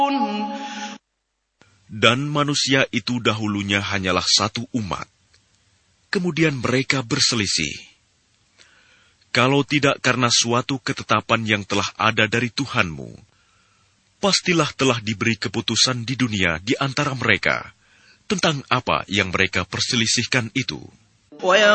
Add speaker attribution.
Speaker 1: Dan manusia itu dahulunya hanyalah satu umat. Kemudian mereka berselisih. Kalau tidak karena suatu ketetapan yang telah ada dari Tuhanmu, pastilah telah diberi keputusan di dunia di antara mereka tentang apa yang mereka perselisihkan itu.